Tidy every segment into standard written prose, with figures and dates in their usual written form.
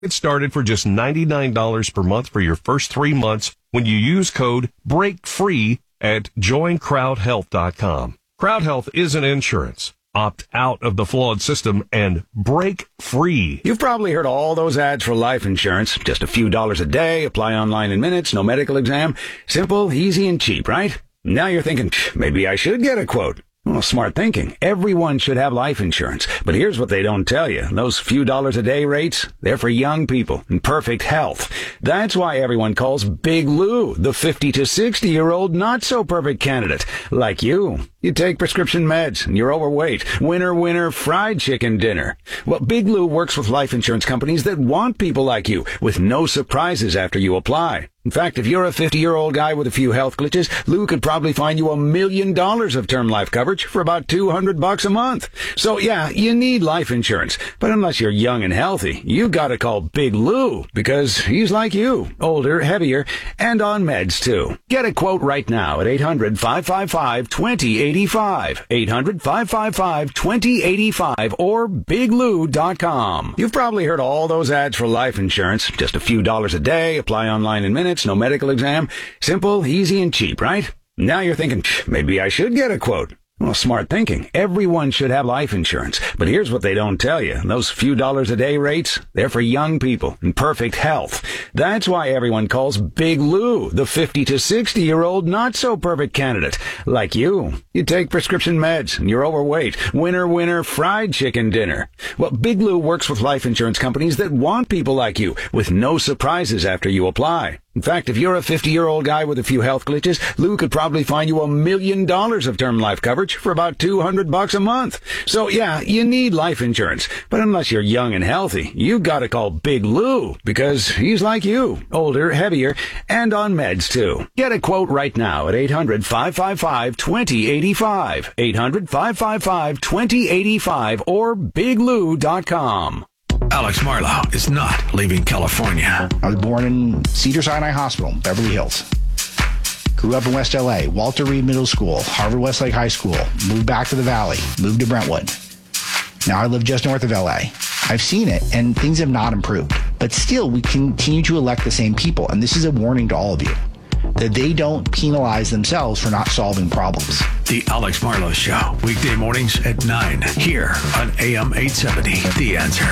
Get started for just $99 per month for your first 3 months when you use code BREAKFREE at joincrowdhealth.com. CrowdHealth isn't insurance. Opt out of the flawed system and break free. You've probably heard all those ads for life insurance. Just a few dollars a day, apply online in minutes, no medical exam. Simple, easy, and cheap, right? Now you're thinking, maybe I should get a quote. Well, smart thinking. Everyone should have life insurance. But here's what they don't tell you. Those few dollars a day rates, they're for young people in perfect health. That's why everyone calls Big Lou the 50 to 60-year-old not-so-perfect candidate. Like you. You take prescription meds and you're overweight. Winner, fried chicken dinner. Well, Big Lou works with life insurance companies that want people like you with no surprises after you apply. In fact, if you're a 50-year-old guy with a few health glitches, Lou could probably find you $1 million of term life coverage for about $200 a month. So yeah, you need life insurance. But unless you're young and healthy, you gotta call Big Lou because he's like you, older, heavier, and on meds too. Get a quote right now at 800-555-2085. 800-555-2085 or biglou.com. You've probably heard all those ads for life insurance. Just a few dollars a day, apply online in minutes, no medical exam. Simple, easy, and cheap, right? Now you're thinking, maybe I should get a quote. Well, smart thinking. Everyone should have life insurance. But here's what they don't tell you. Those few dollars a day rates, they're for young people in perfect health. That's why everyone calls Big Lou the 50 to 60-year-old not-so-perfect candidate. Like you. You take prescription meds and you're overweight. Winner, fried chicken dinner. Well, Big Lou works with life insurance companies that want people like you with no surprises after you apply. In fact, if you're a 50-year-old guy with a few health glitches, Lou could probably find you $1 million of term life coverage for about $200 a month. So yeah, you need life insurance. But unless you're young and healthy, you gotta call Big Lou because he's like you, older, heavier, and on meds too. Get a quote right now at 800-555-2085. 800-555-2085 or biglou.com. Alex Marlowe is not leaving California. I was born in Cedars-Sinai Hospital, Beverly Hills. Grew up in West LA, Walter Reed Middle School, Harvard Westlake High School, moved back to the Valley, moved to Brentwood. Now I live just north of LA. I've seen it, and things have not improved. But still, we continue to elect the same people, and this is a warning to all of you, that they don't penalize themselves for not solving problems. The Alex Marlowe Show, weekday mornings at 9, here on AM 870, The Answer.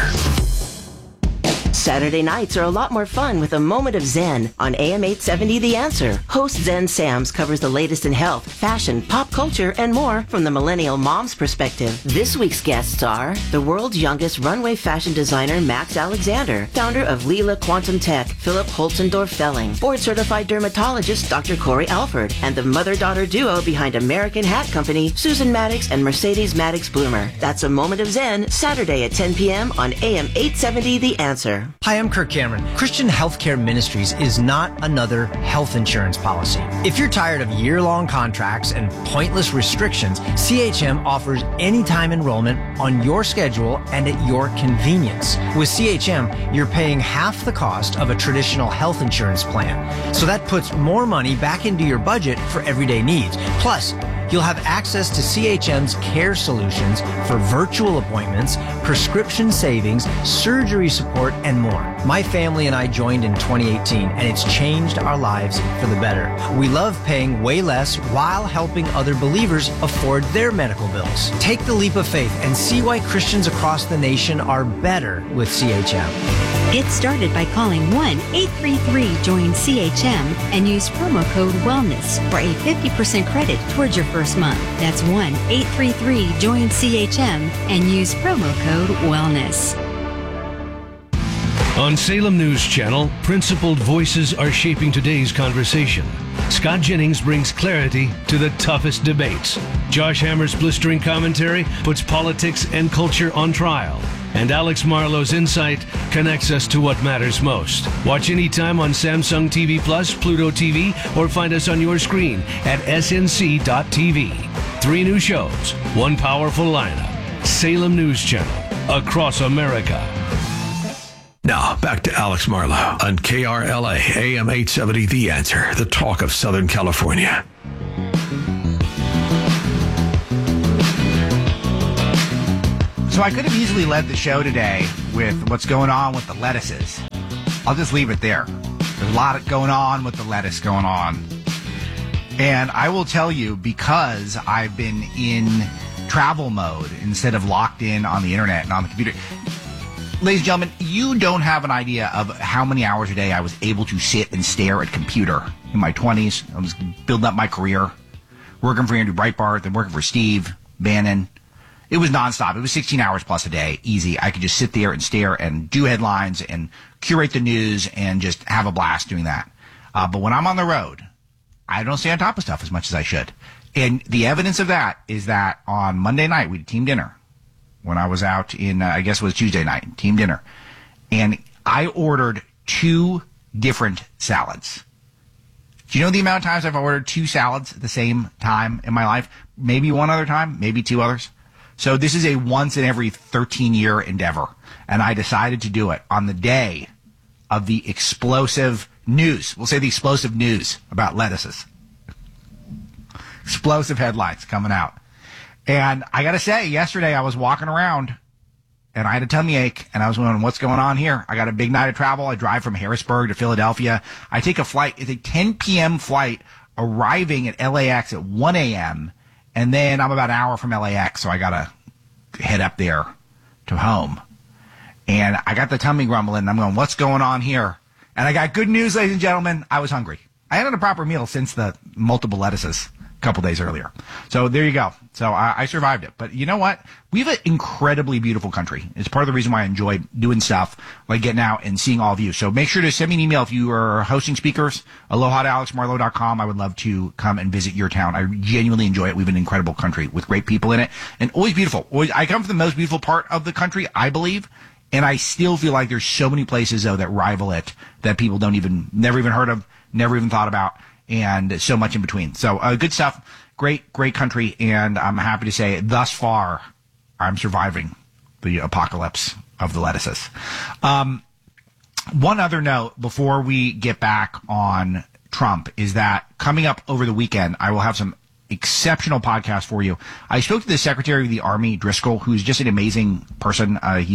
Saturday nights are a lot more fun with a moment of Zen on AM 870 The Answer. Host Zen Sams covers the latest in health, fashion, pop culture, and more from the millennial mom's perspective. This week's guests are the world's youngest runway fashion designer Max Alexander, founder of Lila Quantum Tech, Philip Holzendorf-Felling, board-certified dermatologist Dr. Corey Alford, and the mother-daughter duo behind American Hat Company, Susan Maddox and Mercedes Maddox Bloomer. That's a moment of Zen, Saturday at 10 p.m. on AM 870 The Answer. Hi, I'm Kirk Cameron. Christian Healthcare Ministries is not another health insurance policy. If you're tired of year-long contracts and pointless restrictions, CHM offers anytime enrollment on your schedule and at your convenience. With CHM, you're paying half the cost of a traditional health insurance plan. So that puts more money back into your budget for everyday needs. Plus, you'll have access to CHM's care solutions for virtual appointments, prescription savings, surgery support, and more. My family and I joined in 2018, and it's changed our lives for the better. We love paying way less while helping other believers afford their medical bills. Take the leap of faith and see why Christians across the nation are better with CHM. Get started by calling 1-833-JOIN-CHM and use promo code WELLNESS for a 50% credit towards your first month. That's 1-833-JOIN-CHM and use promo code WELLNESS. On Salem News Channel, principled voices are shaping today's conversation. Scott Jennings brings clarity to the toughest debates. Josh Hammer's blistering commentary puts politics and culture on trial. And Alex Marlowe's insight connects us to what matters most. Watch anytime on Samsung TV Plus, Pluto TV, or find us on your screen at snc.tv. 3 new shows, 1 powerful lineup. Salem News Channel, across America. Now, back to Alex Marlowe on KRLA, AM 870, The Answer, the talk of Southern California. So So I could have easily led the show today with what's going on with the lettuces. I'll just leave it there. There's a lot going on with the lettuce going on. And I will tell you, because I've been in travel mode instead of locked in on the internet and on the computer. Ladies and gentlemen, you don't have an idea of how many hours a day I was able to sit and stare at a computer in my 20s. I was building up my career, working for Andrew Breitbart, then working for Steve Bannon. It was nonstop. It was 16 hours plus a day, easy. I could just sit there and stare and do headlines and curate the news and just have a blast doing that. But when I'm on the road, I don't stay on top of stuff as much as I should. And the evidence of that is that on Monday night, we did team dinner. When I was out in, I guess it was Tuesday night, team dinner. And I ordered 2 different salads. Do you know the amount of times I've ordered 2 salads at the same time in my life? Maybe one other time, maybe 2 others. So this is a once in every 13-year endeavor. And I decided to do it on the day of the explosive news. We'll say the explosive news about lettuces. Explosive headlines coming out. And I got to say, yesterday I was walking around and I had a tummy ache and I was wondering what's going on here. I got a big night of travel. I drive from Harrisburg to Philadelphia. I take a flight. It's a 10 p.m. flight arriving at LAX at 1 a.m. And then I'm about an hour from LAX, so I got to head up there to home. And I got the tummy grumbling, and I'm going, what's going on here? And I got good news, ladies and gentlemen. I was hungry. I hadn't had a proper meal since the multiple lettuces a couple days earlier. So there you go. So I survived it. But you know what? We have an incredibly beautiful country. It's part of the reason why I enjoy doing stuff like getting out and seeing all of you. So make sure to send me an email if you are hosting speakers. aloha@alexmarlowe.com. I would love to come and visit your town. I genuinely enjoy it. We have an incredible country with great people in it and always beautiful. I come from the most beautiful part of the country, I believe. And I still feel like there's so many places, though, that rival it that people never even heard of, never even thought about, and so much in between. So good stuff. Great, great country. And I'm happy to say thus far, I'm surviving the apocalypse of the lettuces. One other note before we get back on Trump is that coming up over the weekend, I will have some exceptional podcast for you. I spoke to the Secretary of the Army, Driscoll, who's just an amazing person.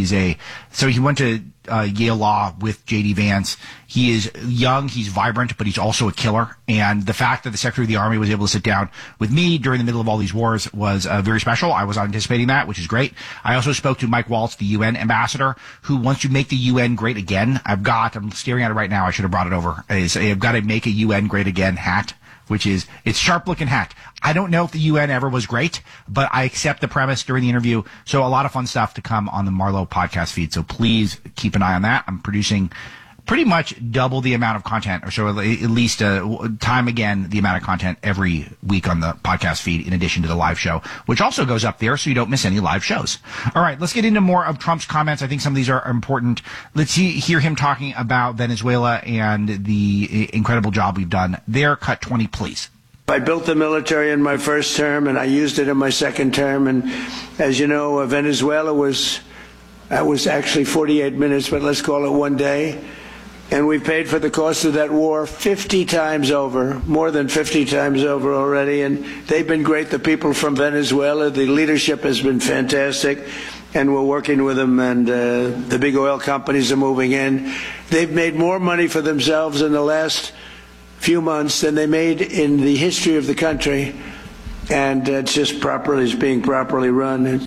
So he went to Yale Law with J.D. Vance. He is young, he's vibrant, but he's also a killer. And the fact that the Secretary of the Army was able to sit down with me during the middle of all these wars was very special. I was anticipating that, which is great. I also spoke to Mike Waltz, the UN ambassador, who wants to make the UN great again. I'm staring at it right now. I should have brought it over. I've got to make a UN great again hat, which is, it's sharp looking hat. I don't know if the UN ever was great, but I accept the premise during the interview. So a lot of fun stuff to come on the Marlowe podcast feed. So please keep an eye on that. I'm producing pretty much double the amount of content, or so at least time again the amount of content every week on the podcast feed, in addition to the live show, which also goes up there so you don't miss any live shows. All right, let's get into more of Trump's comments. I think some of these are important. Let's hear him talking about Venezuela and the incredible job we've done there. Cut 20, please. I built the military in my first term, and I used it in my second term. And as you know, Venezuela was actually 48 minutes, but let's call it one day. And we paid for the cost of that war 50 times over, more than 50 times over already. And they've been great, the people from Venezuela. The leadership has been fantastic. And we're working with them, and the big oil companies are moving in. They've made more money for themselves in the last few months than they made in the history of the country. And it's just it's being properly run.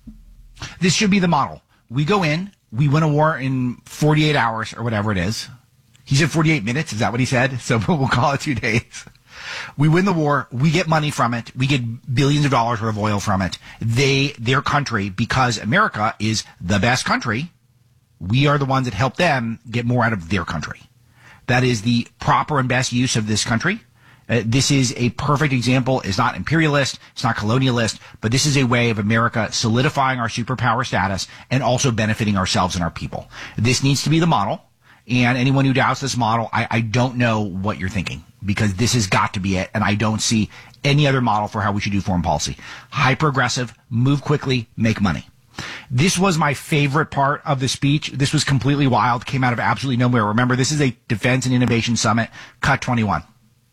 This should be the model. We go in. We win a war in 48 hours or whatever it is. He said 48 minutes. Is that what he said? So we'll call it 2 days. We win the war. We get money from it. We get billions of dollars worth of oil from it. Their country, because America is the best country, we are the ones that help them get more out of their country. That is the proper and best use of this country. This is a perfect example. It's not imperialist, it's not colonialist, but this is a way of America solidifying our superpower status and also benefiting ourselves and our people. This needs to be the model. And anyone who doubts this model, I don't know what you're thinking, because this has got to be it. And I don't see any other model for how we should do foreign policy. Hyper-aggressive, move quickly, make money. This was my favorite part of the speech. This was completely wild, came out of absolutely nowhere. Remember, this is a defense and innovation summit. Cut 21.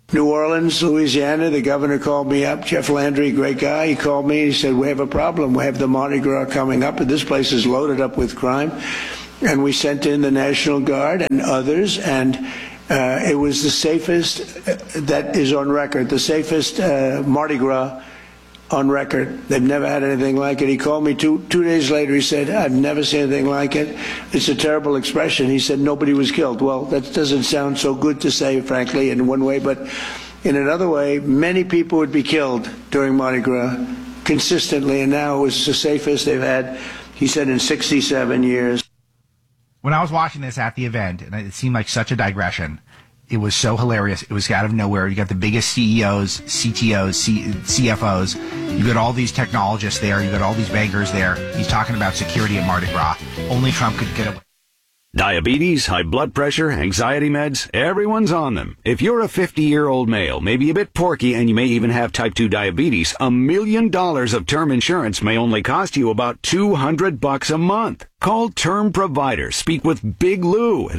New Orleans, Louisiana, the governor called me up. Jeff Landry, great guy. He called me. He said, we have a problem. We have the Mardi Gras coming up, and this place is loaded up with crime. And we sent in the National Guard and others, and it was the safest, that is on record, the safest Mardi Gras on record. They've never had anything like it. He called me two days later. He said, I've never seen anything like it. It's a terrible expression. He said, nobody was killed. Well, that doesn't sound so good to say, frankly, in one way, but in another way, many people would be killed during Mardi Gras consistently, and now it was the safest they've had, he said, in 67 years. When I was watching this at the event, and it seemed like such a digression, it was so hilarious. It was out of nowhere. You got the biggest CEOs, CTOs, CFOs. You got all these technologists there. You got all these bankers there. He's talking about security at Mardi Gras. Only Trump could get away. Diabetes, high blood pressure, anxiety meds, everyone's on them. If you're a 50-year-old male, maybe a bit porky, and you may even have type 2 diabetes, $1 million of term insurance may only cost you about $200 a month. Call Term Provider. Speak with Big Lou at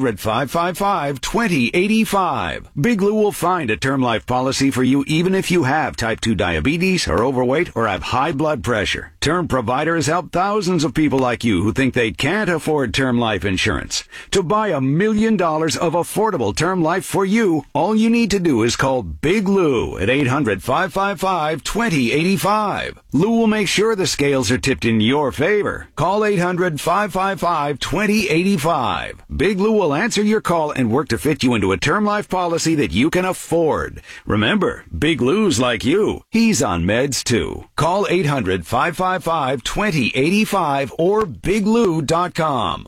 800-555-2085. Big Lou will find a term life policy for you even if you have type 2 diabetes, are overweight, or have high blood pressure. Term Provider has helped thousands of people like you who think they can't afford term life insurance. To buy $1 million of affordable term life for you, all you need to do is call Big Lou at 800-555-2085. Lou will make sure the scales are tipped in your favor. Call 800-555-2085. Big Lou will answer your call and work to fit you into a term life policy that you can afford. Remember, Big Lou's like you. He's on meds too. Call 800-555-2085 or biglou.com.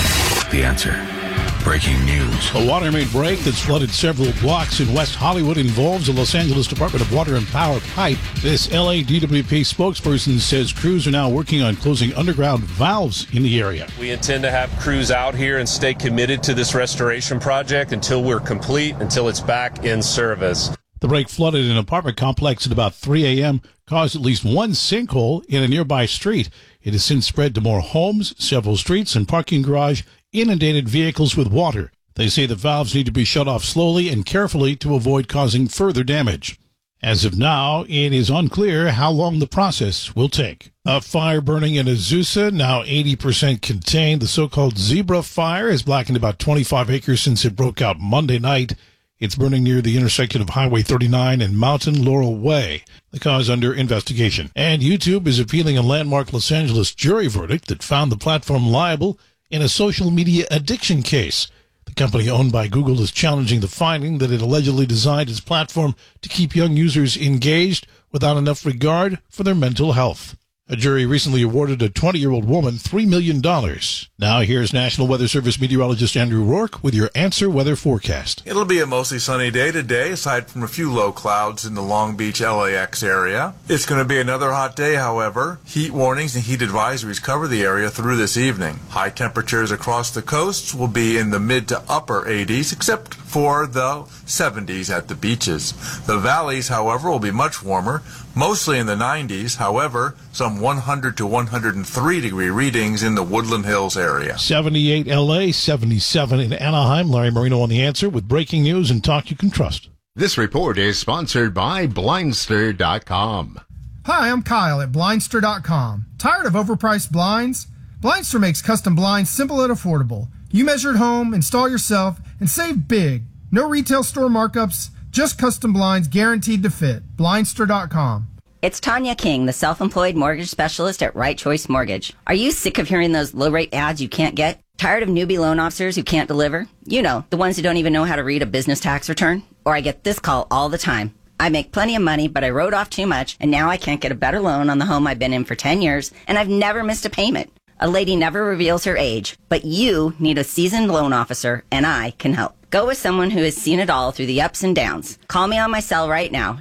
The Answer. Breaking news. A water main break that's flooded several blocks in West Hollywood involves the Los Angeles Department of Water and Power pipe. This LADWP spokesperson says crews are now working on closing underground valves in the area. We intend to have crews out here and stay committed to this restoration project until we're complete, until it's back in service. The break flooded an apartment complex at about 3 a.m., caused at least one sinkhole in a nearby street. It has since spread to more homes, several streets, and parking garage, inundated vehicles with water. They say the valves need to be shut off slowly and carefully to avoid causing further damage. As of now, it is unclear how long the process will take. A fire burning in Azusa, now 80% contained. The so-called Zebra Fire has blackened about 25 acres since it broke out Monday night. It's burning near the intersection of Highway 39 and Mountain Laurel Way. The cause under investigation. And YouTube is appealing a landmark Los Angeles jury verdict that found the platform liable in a social media addiction case. The company owned by Google is challenging the finding that it allegedly designed its platform to keep young users engaged without enough regard for their mental health. A jury recently awarded a 20-year-old woman $3 million. Now here's National Weather Service meteorologist Andrew Rourke with your Answer Weather forecast. It'll be a mostly sunny day today, aside from a few low clouds in the Long Beach, LAX area. It's going to be another hot day, however. Heat warnings and heat advisories cover the area through this evening. High temperatures across the coasts will be in the mid to upper 80s, except for the 70s at the beaches. The valleys, however, will be much warmer, mostly in the 90s. However, some 100 to 103 degree readings in the Woodland Hills area. 78 LA, 77 in Anaheim. Larry Marino on The Answer with breaking news and talk you can trust. This report is sponsored by Blindster.com. Hi, I'm Kyle at Blindster.com. Tired of overpriced blinds? Blindster makes custom blinds simple and affordable. You measure at home, install yourself, and save big. No retail store markups, just custom blinds guaranteed to fit. Blindster.com. It's Tanya King, the self-employed mortgage specialist at Right Choice Mortgage. Are you sick of hearing those low-rate ads you can't get? Tired of newbie loan officers who can't deliver? You know, the ones who don't even know how to read a business tax return? Or I get this call all the time. I make plenty of money, but I wrote off too much, and now I can't get a better loan on the home I've been in for 10 years, and I've never missed a payment. A lady never reveals her age, but you need a seasoned loan officer, and I can help. Go with someone who has seen it all through the ups and downs. Call me on my cell right now,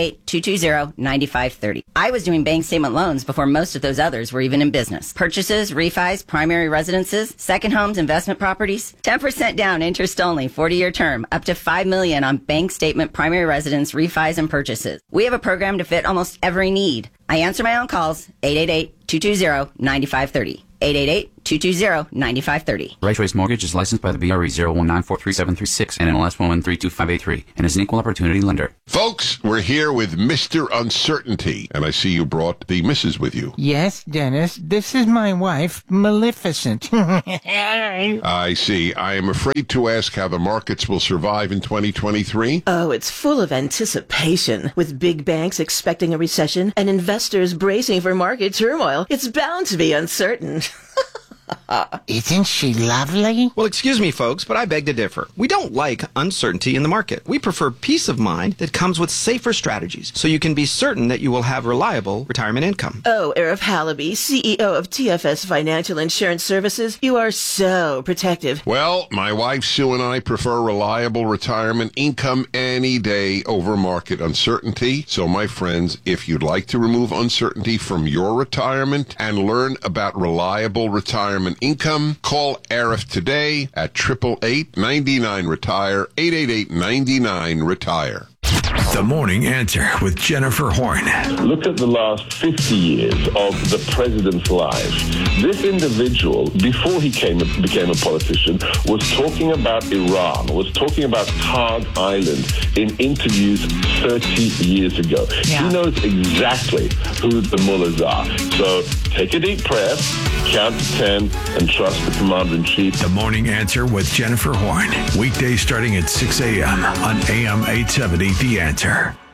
888-220-9530. I was doing bank statement loans before most of those others were even in business. Purchases, refis, primary residences, second homes, investment properties. 10% down, interest only, 40-year term, up to $5 million on bank statement, primary residence, refis, and purchases. We have a program to fit almost every need. I answer my own calls, 888-220-9530. 888-220-9530. Right Choice Mortgage is licensed by the BRE 019433736 and NMLS 1132583 and is an equal opportunity lender. Folks, we're here with Mr. Uncertainty, and I see you brought the missus with you. Yes, Dennis, this is my wife, Maleficent. I see. I am afraid to ask how the markets will survive in 2023. Oh, it's full of anticipation, with big banks expecting a recession and investors bracing for market turmoil. It's bound to be uncertain. Isn't she lovely? Well, excuse me, folks, but I beg to differ. We don't like uncertainty in the market. We prefer peace of mind that comes with safer strategies, so you can be certain that you will have reliable retirement income. Oh, Arif Halaby, CEO of TFS Financial Insurance Services, you are so protective. Well, my wife Sue and I prefer reliable retirement income any day over market uncertainty. So, my friends, if you'd like to remove uncertainty from your retirement and learn about reliable retirement income, call Arif today at 888-99-RETIRE, 888-99-RETIRE. The Morning Answer with Jennifer Horn. Look at the last 50 years of the president's life. This individual, before he became a politician, was talking about Iran, was talking about Kharg Island in interviews 30 years ago. Yeah. He knows exactly who the mullahs are. So take a deep breath, count to 10, and trust the commander-in-chief. The Morning Answer with Jennifer Horn. Weekdays starting at 6 a.m. on AM 870 The Answer.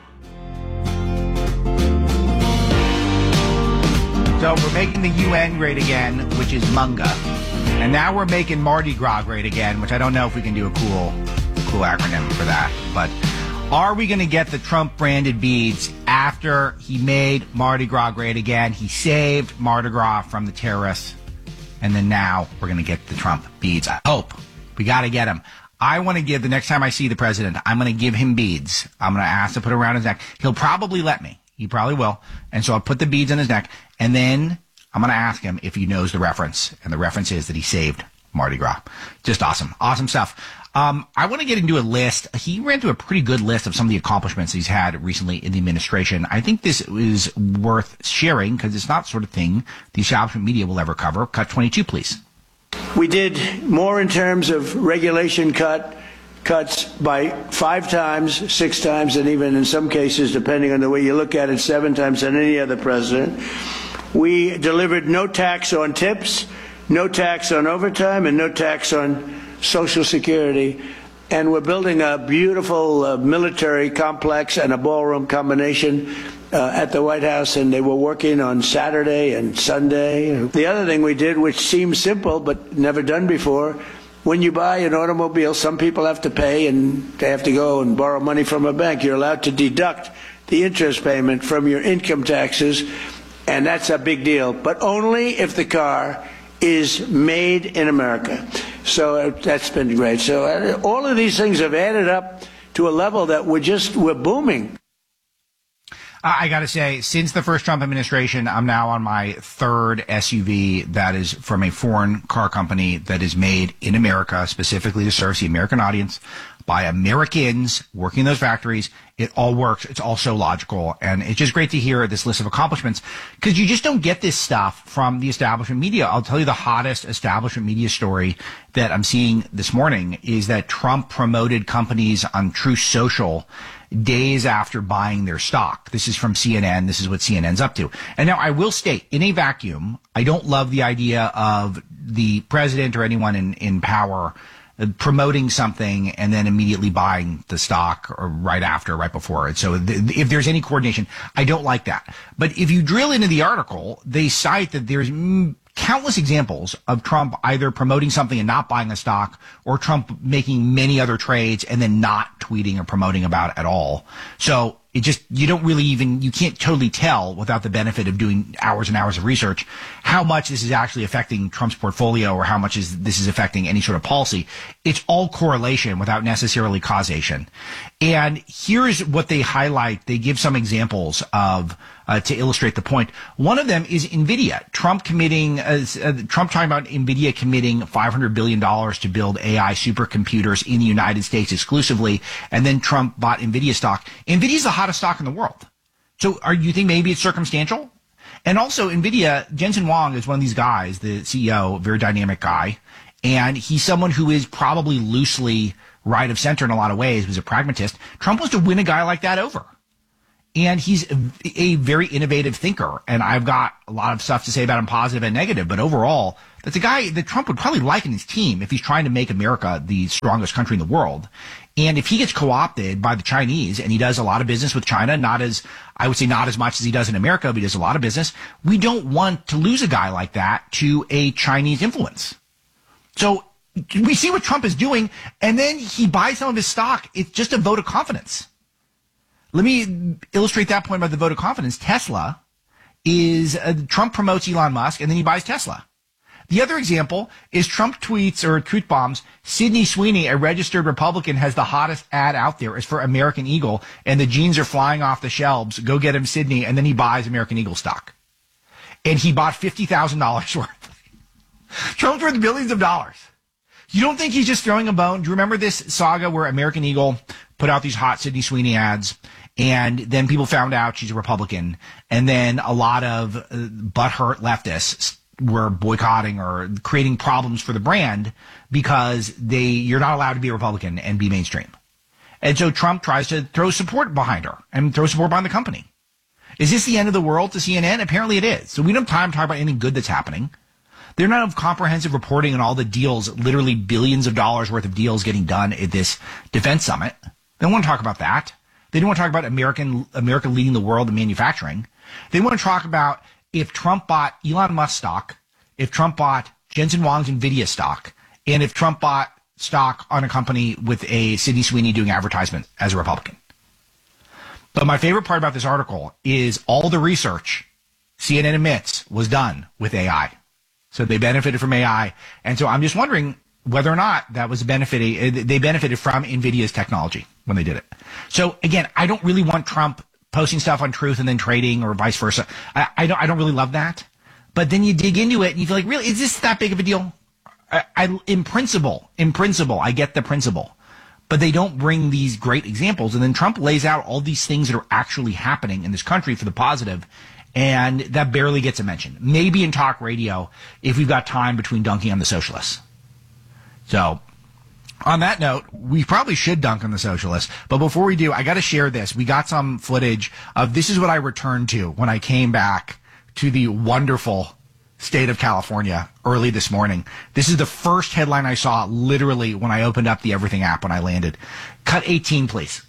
So we're making the UN great again, which is MUNGA. And now we're making Mardi Gras great again, which I don't know if we can do a cool acronym for that. But are we going to get the Trump-branded beads after he made Mardi Gras great again? He saved Mardi Gras from the terrorists. And then now we're going to get the Trump beads. I hope. We got to get them. I want to give, the next time I see the president, I'm going to give him beads. I'm going to ask to put it around his neck. He'll probably let me. He probably will. And so I'll put the beads on his neck. And then I'm going to ask him if he knows the reference. And the reference is that he saved Mardi Gras. Just awesome. Awesome stuff. I want to get into a list. He ran through a pretty good list of some of the accomplishments he's had recently in the administration. I think this is worth sharing because it's not the sort of thing the establishment media will ever cover. Cut 22, please. We did more in terms of regulation cuts by 5 times, 6 times, and even in some cases, depending on the way you look at it, 7 times than any other president. We delivered no tax on tips, no tax on overtime, and no tax on Social Security. And we're building a beautiful military complex and a ballroom combination at the White House, and they were working on Saturday and Sunday. The other thing we did, which seems simple but never done before, when you buy an automobile, some people have to pay and they have to go and borrow money from a bank. You're allowed to deduct the interest payment from your income taxes, and that's a big deal, but only if the car is made in America. So that's been great. So all of these things have added up to a level that we're booming. I got to say, since the first Trump administration, I'm now on my 3rd SUV that is from a foreign car company that is made in America, specifically to serve the American audience by Americans working in those factories. It all works. It's all so logical. And it's just great to hear this list of accomplishments because you just don't get this stuff from the establishment media. I'll tell you the hottest establishment media story that I'm seeing this morning is that Trump promoted companies on Truth Social days after buying their stock. This is from CNN. This is what CNN's up to. And now I will state, in a vacuum, I don't love the idea of the president or anyone in power promoting something and then immediately buying the stock or right after, right before it. So if there's any coordination, I don't like that. But if you drill into the article, they cite that there's countless examples of Trump either promoting something and not buying a stock, or Trump making many other trades and then not tweeting or promoting about it at all. So it just, you don't really even, you can't totally tell without the benefit of doing hours and hours of research how much this is actually affecting Trump's portfolio or how much this is affecting any sort of policy. It's all correlation without necessarily causation. And here's what they highlight. They give some examples of, to illustrate the point. One of them is NVIDIA. Trump talking about NVIDIA committing $500 billion to build AI supercomputers in the United States exclusively. And then Trump bought NVIDIA stock. NVIDIA is the hottest stock in the world. So you think maybe it's circumstantial? And also, NVIDIA, Jensen Huang is one of these guys, the CEO, very dynamic guy, and he's someone who is probably loosely right of center in a lot of ways, he's a pragmatist. Trump wants to win a guy like that over. And he's a very innovative thinker, and I've got a lot of stuff to say about him, positive and negative, but overall, that's a guy that Trump would probably like in his team if he's trying to make America the strongest country in the world. And if he gets co-opted by the Chinese, and he does a lot of business with China, not as much as he does in America, but he does a lot of business, we don't want to lose a guy like that to a Chinese influence. So we see what Trump is doing, and then he buys some of his stock. It's just a vote of confidence. Let me illustrate that point about the vote of confidence. Tesla is, Trump promotes Elon Musk, and then he buys Tesla. The other example is Trump tweets or truth bombs, Sydney Sweeney, a registered Republican, has the hottest ad out there. It's for American Eagle, and the jeans are flying off the shelves. Go get him, Sydney, and then he buys American Eagle stock. And he bought $50,000 worth. Trump's worth billions of dollars. You don't think he's just throwing a bone? Do you remember this saga where American Eagle put out these hot Sydney Sweeney ads, and then people found out she's a Republican, and then a lot of butthurt leftists were boycotting or creating problems for the brand because you're not allowed to be a Republican and be mainstream. And so Trump tries to throw support behind her and throw support behind the company. Is this the end of the world to CNN? Apparently it is. So we don't have time to talk about anything good that's happening. They're not of comprehensive reporting on all the deals, literally billions of dollars worth of deals getting done at this defense summit. They don't want to talk about that. They don't want to talk about America leading the world in manufacturing. They want to talk about if Trump bought Elon Musk stock, if Trump bought Jensen Huang's NVIDIA stock, and if Trump bought stock on a company with a Sydney Sweeney doing advertisement as a Republican. But my favorite part about this article is all the research CNN admits was done with AI. So they benefited from AI. And so I'm just wondering whether or not that was they benefited from NVIDIA's technology when they did it. So again, I don't really want Trump posting stuff on Truth and then trading or vice versa. I don't really love that. But then you dig into it and you feel like, really, is this that big of a deal? In principle, I get the principle. But they don't bring these great examples. And then Trump lays out all these things that are actually happening in this country for the positive. And that barely gets a mention. Maybe in talk radio if we've got time between dunking on the socialists. So, on that note, we probably should dunk on the socialists. But before we do, I got to share this. We got some footage of this is what I returned to when I came back to the wonderful state of California early this morning. This is the first headline I saw literally when I opened up the Everything app when I landed. Cut 18, please.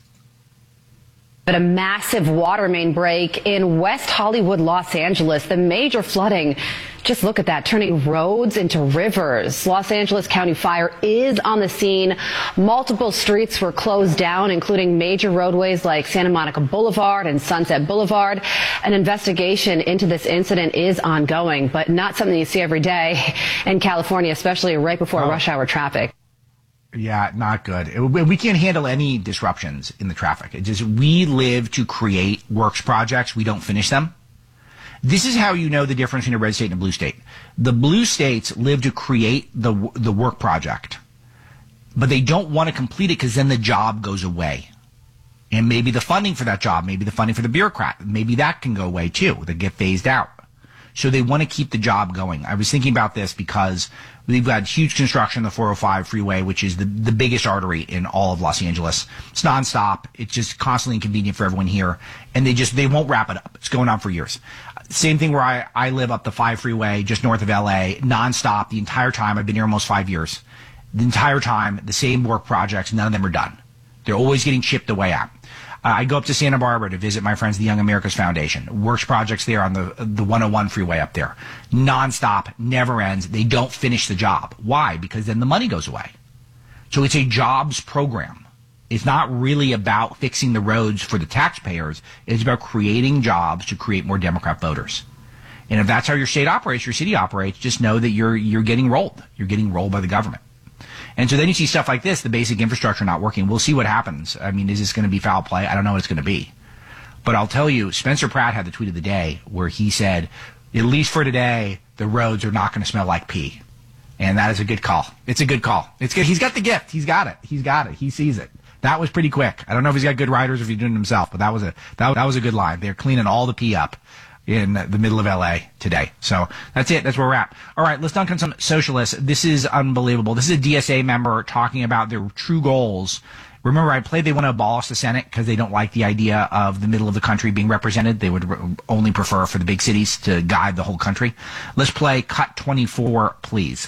But a massive water main break in West Hollywood, Los Angeles. The major flooding, just look at that, turning roads into rivers. Los Angeles County Fire is on the scene. Multiple streets were closed down, including major roadways like Santa Monica Boulevard and Sunset Boulevard. An investigation into this incident is ongoing, but not something you see every day in California, especially right before rush hour traffic. Yeah, not good. We can't handle any disruptions in the traffic. It just, we live to create works projects. We don't finish them. This is how you know the difference between a red state and a blue state. The blue states live to create the work project, but they don't want to complete it because then the job goes away. And maybe the funding for that job, maybe the funding for the bureaucrat, maybe that can go away too. They get phased out. So they want to keep the job going. I was thinking about this because we've got huge construction on the 405 freeway, which is the biggest artery in all of Los Angeles. It's nonstop. It's just constantly inconvenient for everyone here. And they won't wrap it up. It's going on for years. Same thing where I live up the 5 freeway just north of LA, nonstop the entire time. I've been here almost 5 years. The entire time, the same work projects, none of them are done. They're always getting chipped away at. I go up to Santa Barbara to visit my friends, the Young America's Foundation. Works projects there on the 101 freeway up there. Nonstop, never ends. They don't finish the job. Why? Because then the money goes away. So it's a jobs program. It's not really about fixing the roads for the taxpayers. It's about creating jobs to create more Democrat voters. And if that's how your state operates, your city operates, just know that you're getting rolled. You're getting rolled by the government. And so then you see stuff like this, the basic infrastructure not working. We'll see what happens. I mean, is this going to be foul play? I don't know what it's going to be. But I'll tell you, Spencer Pratt had the tweet of the day where he said, at least for today, the roads are not going to smell like pee. And that is a good call. It's a good call. It's good. He's got the gift. He's got it. He sees it. That was pretty quick. I don't know if he's got good writers or if he's doing it himself, but that was a good line. They're cleaning all the pee up. in the middle of LA today. So that's it. That's where we're at. All right, let's dunk on some socialists. This is unbelievable. This is a DSA member talking about their true goals. Remember, I played they want to abolish the Senate because they don't like the idea of the middle of the country being represented. They would only prefer for the big cities to guide the whole country. Let's play cut 24, please.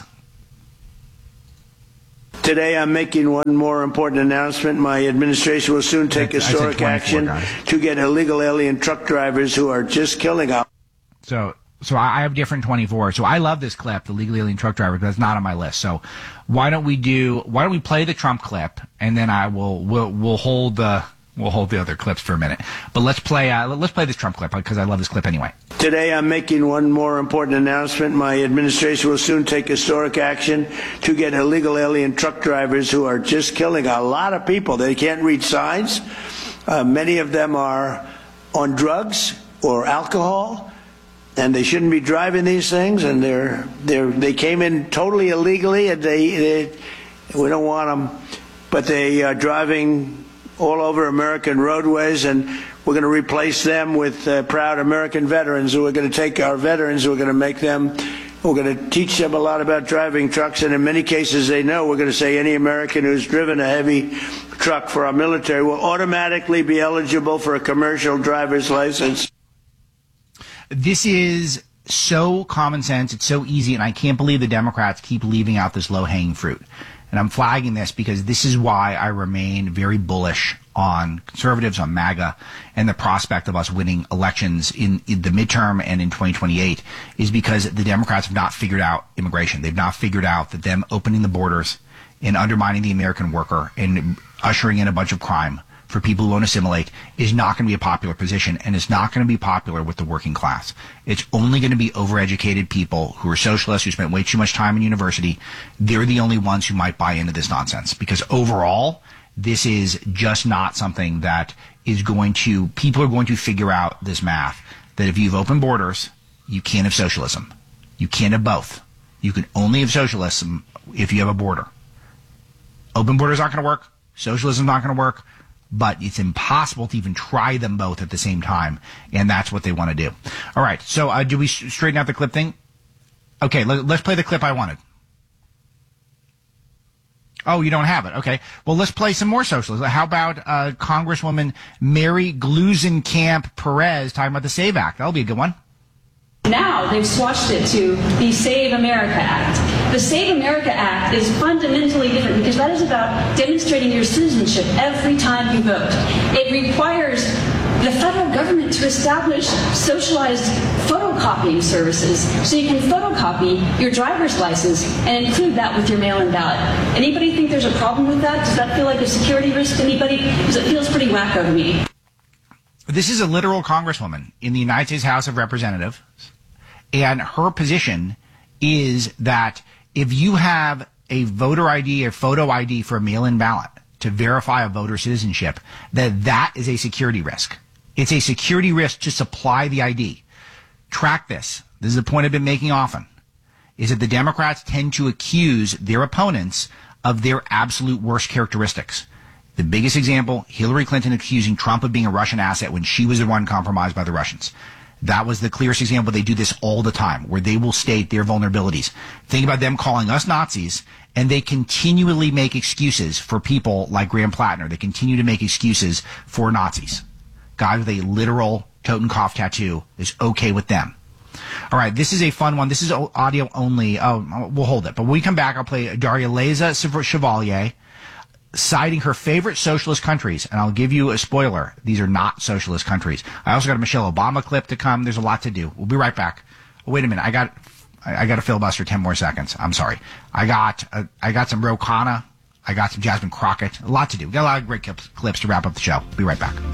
Today, I'm making one more important announcement. My administration will soon take historic action to get illegal alien truck drivers who are just killing us. So I have different 24. So I love this clip, the legal alien truck driver, but it's not on my list. So why don't we play the Trump clip, and then we'll hold the other clips for a minute. But let's play this Trump clip because I love this clip anyway. Today, I'm making one more important announcement. My administration will soon take historic action to get illegal alien truck drivers who are just killing a lot of people. They can't read signs. Many of them are on drugs or alcohol, and they shouldn't be driving these things. And they came in totally illegally, and we don't want them, but they are driving all over American roadways, and we're going to replace them with proud American veterans who are going to take our veterans, who are going to we're going to teach them a lot about driving trucks, and in many cases they know. We're going to say any American who's driven a heavy truck for our military will automatically be eligible for a commercial driver's license. This is so common sense. It's so easy, and I can't believe the Democrats keep leaving out this low-hanging fruit. And I'm flagging this because this is why I remain very bullish on conservatives, on MAGA, and the prospect of us winning elections in the midterm and in 2028 is because the Democrats have not figured out immigration. They've not figured out that them opening the borders and undermining the American worker and ushering in a bunch of crime for people who won't assimilate is not going to be a popular position, and it's not going to be popular with the working class. It's only going to be overeducated people who are socialists, who spent way too much time in university. They're the only ones who might buy into this nonsense, because overall, this is just not something that is people are going to figure out this math, that if you've opened borders, you can't have socialism. You can't have both. You can only have socialism if you have a border. Open borders aren't going to work. Socialism is not going to work. But it's impossible to even try them both at the same time, and that's what they want to do. All right, so do we straighten out the clip thing? Okay, let's play the clip I wanted. Oh, you don't have it. Okay, well, let's play some more socialism. How about Congresswoman Mary Gluesenkamp Perez talking about the SAVE Act? That'll be a good one. Now they've swatched it to the Save America Act. The Save America Act is fundamentally different because that is about demonstrating your citizenship every time you vote. It requires the federal government to establish socialized photocopying services so you can photocopy your driver's license and include that with your mail-in ballot. Anybody think there's a problem with that? Does that feel like a security risk to anybody? Because it feels pretty wacko to me. This is a literal congresswoman in the United States House of Representatives, and her position is that if you have a voter ID or photo ID for a mail-in ballot to verify a voter citizenship, that is a security risk. It's a security risk to supply the ID. Track this. This is a point I've been making often, is that the Democrats tend to accuse their opponents of their absolute worst characteristics. The biggest example, Hillary Clinton accusing Trump of being a Russian asset when she was the one compromised by the Russians. That was the clearest example. They do this all the time, where they will state their vulnerabilities. Think about them calling us Nazis, and they continually make excuses for people like Graham Plattner. They continue to make excuses for Nazis. Guys with a literal Totenkopf tattoo is okay with them. All right, this is a fun one. This is audio only. Oh, we'll hold it. But when we come back, I'll play Darya-Leza Chevalier citing her favorite socialist countries, and I'll give you a spoiler. These are not socialist countries. I also got a Michelle Obama clip to come. There's a lot to do. We'll be right back. Oh, wait a minute. I got to filibuster 10 more seconds. I'm sorry. I got some Ro Khanna. I got some Jasmine Crockett. A lot to do. We got a lot of great clips to wrap up the show. Be right back.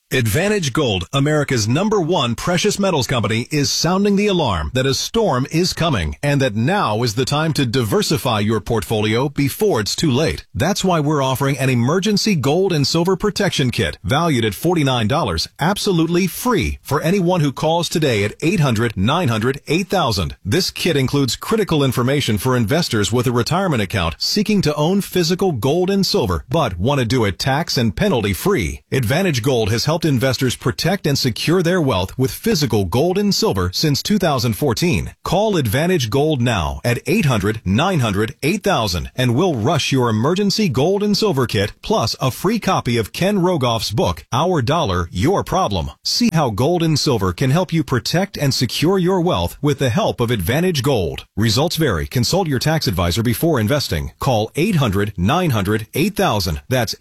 Advantage Gold, America's #1 precious metals company, is sounding the alarm that a storm is coming and that now is the time to diversify your portfolio before it's too late. That's why we're offering an emergency gold and silver protection kit valued at $49, absolutely free for anyone who calls today at 800-900-8000. This kit includes critical information for investors with a retirement account seeking to own physical gold and silver, but want to do it tax and penalty free. Advantage Gold has helped investors protect and secure their wealth with physical gold and silver since 2014. Call Advantage Gold now at 800-900-8000 and we'll rush your emergency gold and silver kit plus a free copy of Ken Rogoff's book, Our Dollar, Your Problem. See how gold and silver can help you protect and secure your wealth with the help of Advantage Gold. Results vary. Consult your tax advisor before investing. Call 800-900-8000. That's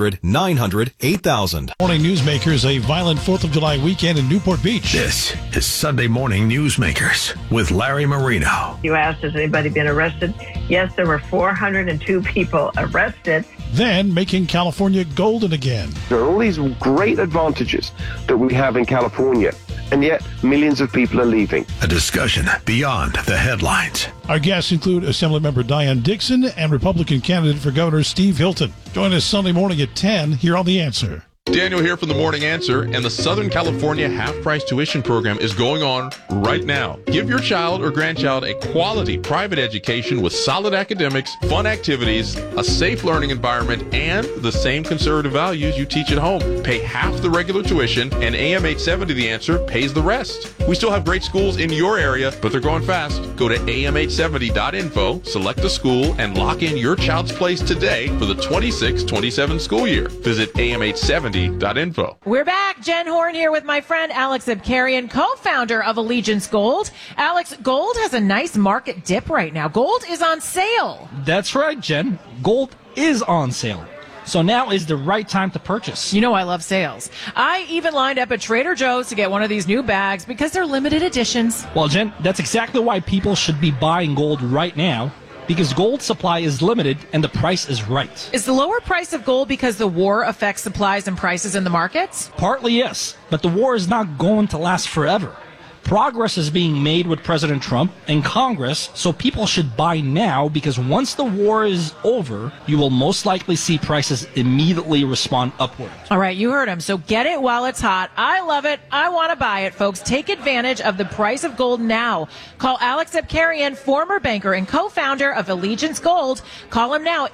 800-900-8000. Morning Newsmakers, a violent 4th of July weekend in Newport Beach. This is Sunday Morning Newsmakers with Larry Marino. You asked, has anybody been arrested? Yes, there were 402 people arrested. Then making California golden again. There are all these great advantages that we have in California, and yet millions of people are leaving. A discussion beyond the headlines. Our guests include Assemblymember Diane Dixon and Republican candidate for Governor Steve Hilton. Join us Sunday morning at 10 here on The Answer. Daniel here from The Morning Answer, and the Southern California half-price tuition program is going on right now. Give your child or grandchild a quality private education with solid academics, fun activities, a safe learning environment, and the same conservative values you teach at home. Pay half the regular tuition, and AM 870 The Answer pays the rest. We still have great schools in your area, but they're going fast. Go to am870.info, select a school, and lock in your child's place today for the 26-27 school year. Visit am870.info. We're back. Jen Horn here with my friend Alex Abkarian, co-founder of Allegiance Gold. Alex, gold has a nice market dip right now. Gold is on sale. That's right, Jen. Gold is on sale. So now is the right time to purchase. You know I love sales. I even lined up at Trader Joe's to get one of these new bags because they're limited editions. Well, Jen, that's exactly why people should be buying gold right now. Because gold supply is limited and the price is right. Is the lower price of gold because the war affects supplies and prices in the markets? Partly, yes. But the war is not going to last forever. Progress is being made with President Trump and Congress, so people should buy now because once the war is over, you will most likely see prices immediately respond upward. All right, you heard him. So get it while it's hot. I love it. I want to buy it, folks. Take advantage of the price of gold now. Call Alex Abkarian, former banker and co-founder of Allegiance Gold. Call him now,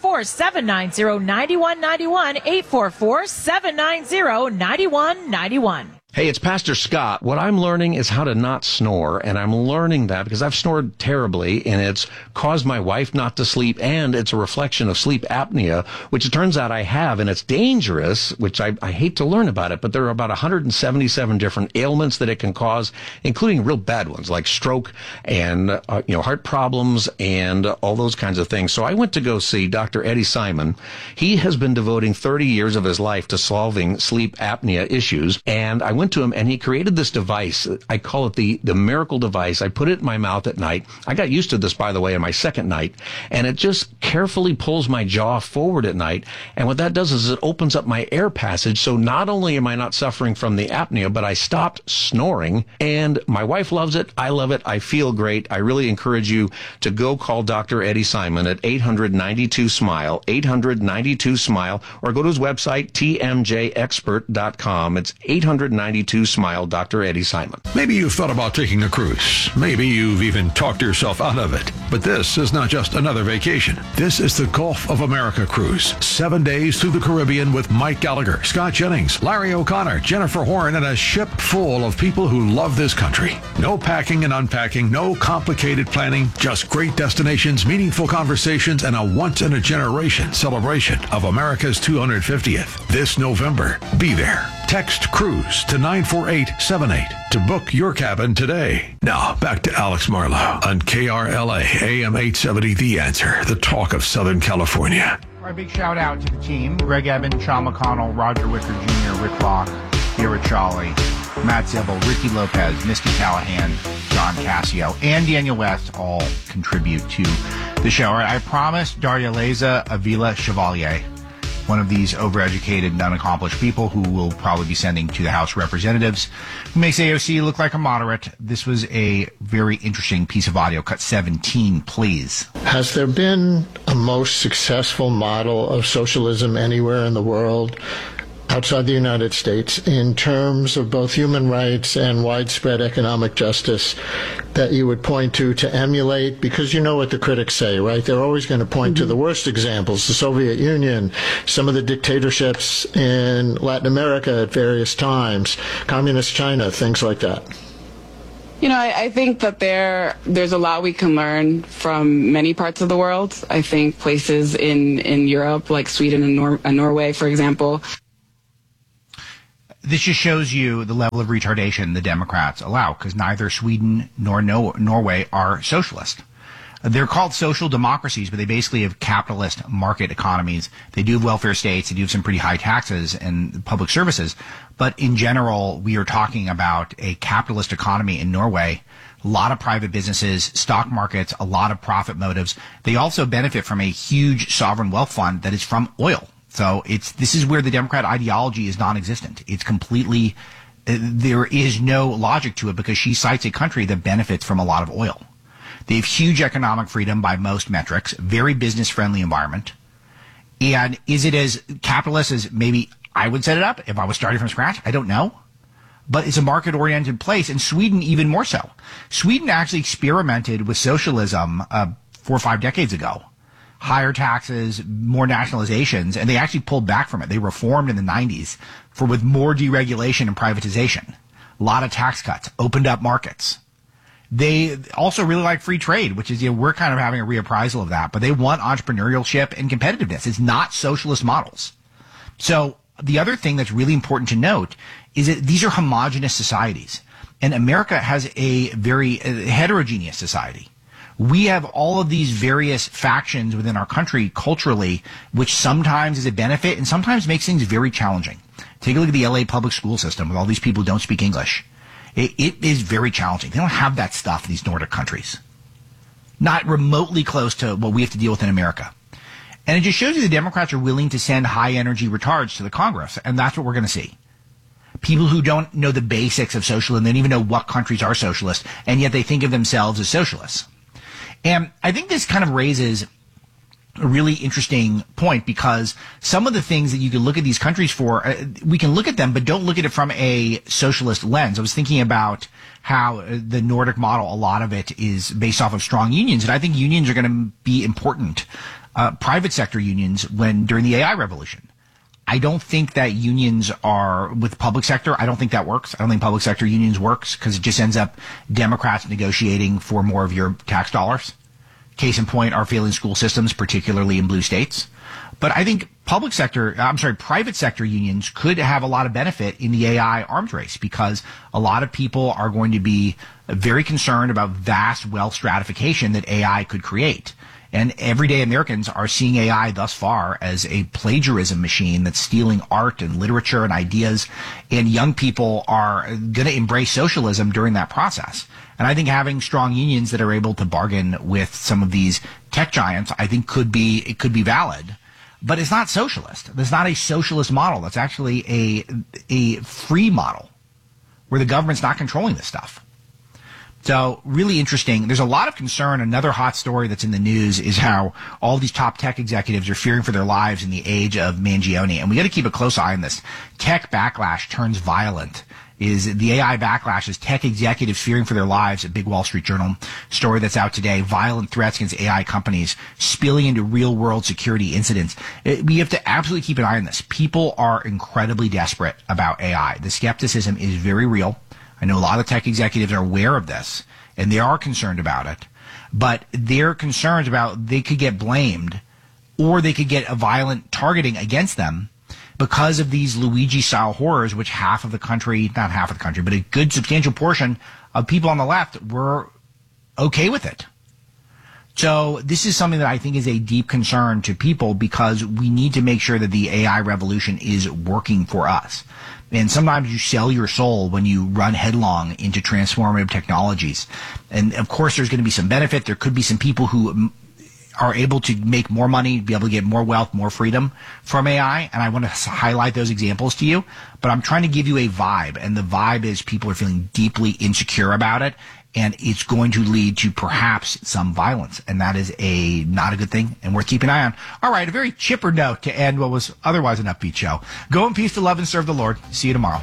844-790-9191, 844-790-9191. Hey, it's Pastor Scott. What I'm learning is how to not snore, and I'm learning that because I've snored terribly, and it's caused my wife not to sleep, and it's a reflection of sleep apnea, which it turns out I have, and it's dangerous, which I hate to learn about it, but there are about 177 different ailments that it can cause, including real bad ones like stroke and heart problems and all those kinds of things. So I went to go see Dr. Eddie Simon. He has been devoting 30 years of his life to solving sleep apnea issues, and I went to him and he created this device. I call it the miracle device. I put it in my mouth at night. I got used to this, by the way, on my second night, and it just carefully pulls my jaw forward at night. And what that does is it opens up my air passage. So not only am I not suffering from the apnea, but I stopped snoring, and my wife loves it. I love it. I feel great. I really encourage you to go call Dr. Eddie Simon at 800-92-SMILE, 800-92-SMILE, or go to his website, tmjexpert.com. It's 800-92-SMILE, Dr. Eddie Simon. Maybe you've thought about taking a cruise. Maybe you've even talked yourself out of it. But this is not just another vacation. This is the Gulf of America cruise. 7 days through the Caribbean with Mike Gallagher, Scott Jennings, Larry O'Connor, Jennifer Horn, and a ship full of people who love this country. No packing and unpacking, no complicated planning, just great destinations, meaningful conversations, and a once-in-a-generation celebration of America's 250th. This November, be there. Text CRUISE to 94878 to book your cabin today. Now, back to Alex Marlowe on KRLA AM 870 The Answer, the talk of Southern California. A big shout out to the team: Greg Eben, Sean McConnell, Roger Wicker Jr., Rick Rock, Vera Charlie, Matt Zibel, Ricky Lopez, Misty Callahan, John Cassio, and Daniel West all contribute to the show. All right, I promised Daria Leza Avila Chevalier one of these overeducated and unaccomplished people who will probably be sending to the House of Representatives, who makes AOC look like a moderate. This was a very interesting piece of audio. Cut 17, please. Has there been a most successful model of socialism anywhere in the world outside the United States in terms of both human rights and widespread economic justice that you would point to emulate? Because you know what the critics say, right? They're always going to point to the worst examples, the Soviet Union, some of the dictatorships in Latin America at various times, communist China, things like that. You know, I think that there's a lot we can learn from many parts of the world. I think places in Europe, like Sweden and Norway, for example. This just shows you the level of retardation the Democrats allow, because neither Sweden nor Norway are socialist. They're called social democracies, but they basically have capitalist market economies. They do have welfare states. They do have some pretty high taxes and public services. But in general, we are talking about a capitalist economy in Norway. A lot of private businesses, stock markets, a lot of profit motives. They also benefit from a huge sovereign wealth fund that is from oil. So this is where the Democrat ideology is non-existent. It's completely, there is no logic to it, because she cites a country that benefits from a lot of oil. They have huge economic freedom by most metrics, very business-friendly environment. And is it as capitalist as maybe I would set it up if I was starting from scratch? I don't know. But it's a market-oriented place, and Sweden even more so. Sweden actually experimented with socialism 4 or 5 decades ago. Higher taxes, more nationalizations, and they actually pulled back from it. They reformed in the 90s with more deregulation and privatization. A lot of tax cuts, opened up markets. They also really like free trade, which is, we're kind of having a reappraisal of that, but they want entrepreneurship and competitiveness. It's not socialist models. So the other thing that's really important to note is that these are homogenous societies, and America has a very heterogeneous society. We have all of these various factions within our country culturally, which sometimes is a benefit and sometimes makes things very challenging. Take a look at the LA public school system with all these people who don't speak English. It is very challenging. They don't have that stuff in these Nordic countries. Not remotely close to what we have to deal with in America. And it just shows you the Democrats are willing to send high-energy retards to the Congress, and that's what we're going to see. People who don't know the basics of socialism, they don't even know what countries are socialist, and yet they think of themselves as socialists. And I think this kind of raises a really interesting point, because some of the things that you can look at these countries for, we can look at them, but don't look at it from a socialist lens. I was thinking about how the Nordic model, a lot of it is based off of strong unions, and I think unions are going to be important. Private sector unions during the AI revolution. I don't think that unions are with public sector. I don't think that works. I don't think public sector unions works, because it just ends up Democrats negotiating for more of your tax dollars. Case in point, our failing school systems, particularly in blue states. But I think private sector unions could have a lot of benefit in the AI arms race, because a lot of people are going to be very concerned about vast wealth stratification that AI could create. And everyday Americans are seeing AI thus far as a plagiarism machine that's stealing art and literature and ideas. And young people are going to embrace socialism during that process. And I think having strong unions that are able to bargain with some of these tech giants, I think could be valid. But it's not socialist. There's not a socialist model. That's actually a free model where the government's not controlling this stuff. So really interesting. There's a lot of concern. Another hot story that's in the news is how all these top tech executives are fearing for their lives in the age of Mangione. And we got to keep a close eye on this. Tech backlash turns violent. Is the AI backlash is tech executives fearing for their lives. A big Wall Street Journal story that's out today. Violent threats against AI companies spilling into real world security incidents. We have to absolutely keep an eye on this. People are incredibly desperate about AI. The skepticism is very real. I know a lot of tech executives are aware of this, and they are concerned about it. But they're concerned about they could get blamed, or they could get a violent targeting against them because of these Luigi-style horrors, which half of the country, not half of the country, but a good substantial portion of people on the left were okay with it. So this is something that I think is a deep concern to people, because we need to make sure that the AI revolution is working for us. And sometimes you sell your soul when you run headlong into transformative technologies. And of course, there's going to be some benefit. There could be some people who are able to make more money, be able to get more wealth, more freedom from AI. And I want to highlight those examples to you. But I'm trying to give you a vibe. And the vibe is people are feeling deeply insecure about it. And it's going to lead to perhaps some violence. And that is not a good thing and worth keeping an eye on. All right, a very chipper note to end what was otherwise an upbeat show. Go in peace to love and serve the Lord. See you tomorrow.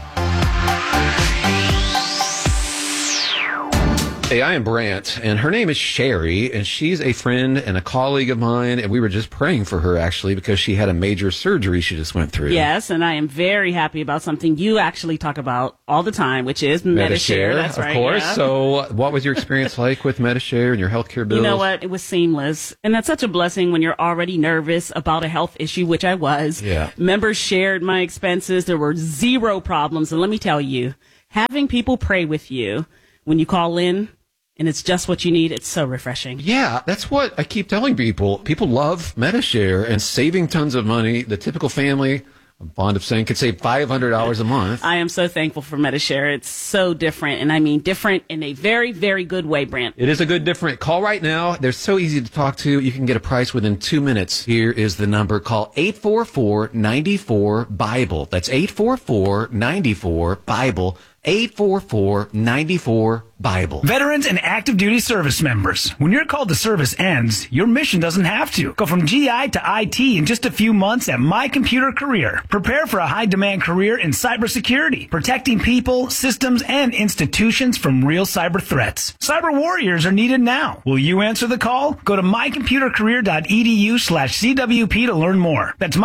Hey, I am Brant, and her name is Sherry, and she's a friend and a colleague of mine, and we were just praying for her, actually, because she had a major surgery she just went through. Yes, and I am very happy about something you actually talk about all the time, which is Medi-Share. That's right. Of course. Yeah. So what was your experience like with Medi-Share and your healthcare bills? You know what? It was seamless. And that's such a blessing when you're already nervous about a health issue, which I was. Yeah. Members shared my expenses. There were zero problems. And let me tell you, having people pray with you when you call in, and it's just what you need. It's so refreshing. Yeah, that's what I keep telling people. People love Medi-Share and saving tons of money. The typical family, I'm fond of saying, could save $500 a month. I am so thankful for Medi-Share. It's so different, and I mean different in a very, very good way, Brant. It is a good different. Call right now. They're so easy to talk to. You can get a price within 2 minutes. Here is the number. Call 844-94-BIBLE. That's 844-94-BIBLE. 844-94-BIBLE. Veterans and active duty service members, when your call to service ends, your mission doesn't have to. Go from GI to IT in just a few months at My Computer Career. Prepare for a high-demand career in cybersecurity, protecting people, systems, and institutions from real cyber threats. Cyber warriors are needed now. Will you answer the call? Go to mycomputercareer.edu/CWP to learn more. That's